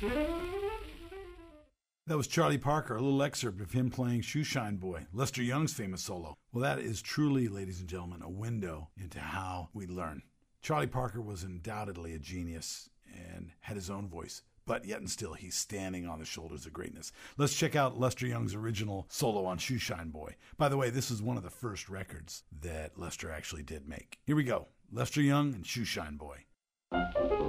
That was Charlie Parker, a little excerpt of him playing Shoeshine Boy, Lester Young's famous solo. Well, that is truly, ladies and gentlemen, a window into how we learn. Charlie Parker was undoubtedly a genius and had his own voice, but yet and still he's standing on the shoulders of greatness. Let's check out Lester Young's original solo on Shoeshine Boy. By the way, this is one of the first records that Lester actually did make. Here we go, Lester Young and Shoeshine Boy.